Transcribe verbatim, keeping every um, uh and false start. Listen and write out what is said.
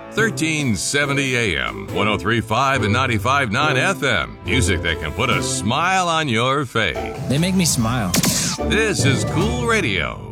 thirteen seventy A M, ten thirty-five and ninety-five point nine F M. Music that can put a smile on your face. They make me smile. This is Cool Radio.